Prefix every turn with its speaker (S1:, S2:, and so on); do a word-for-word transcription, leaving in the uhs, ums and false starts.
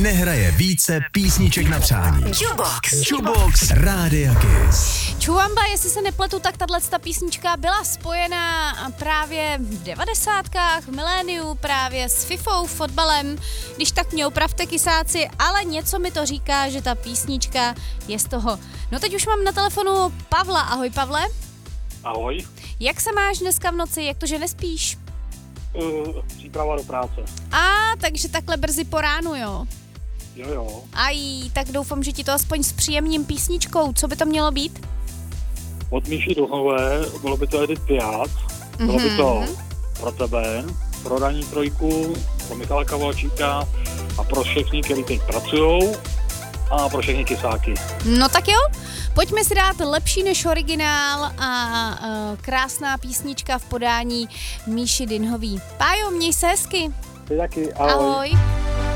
S1: nehraje více písniček na přání. Jukebox. Jukebox Rádia Kiss.
S2: Chuamba, jestli se nepletu, tak tato písnička byla spojená právě v devadesátkách, v miléniu právě s fifou, fotbalem. Když tak mě opravte, kysáci, ale něco mi to říká, že ta písnička je z toho. No teď už mám na telefonu Pavla. Ahoj, Pavle.
S3: Ahoj.
S2: Jak se máš dneska v noci? Jak to, že nespíš?
S3: Uh, příprava do práce.
S2: A, takže takhle brzy po ránu, jo?
S3: Jo, jo.
S2: Aj, tak doufám, že ti to aspoň s příjemným písničkou. Co by to mělo být?
S3: Od Míši Duhnové bylo by to Edith Piaf, bylo by to pro tebe, pro Daní Trojku, pro Michala Kavalčíka a pro všechny, kteří teď pracujou a pro všechny kysáky.
S2: No tak jo, pojďme si dát lepší než originál a uh, krásná písnička v podání Míši Dinhový. Pájo, měj se hezky.
S3: Ty taky, ahoj.
S2: Ahoj.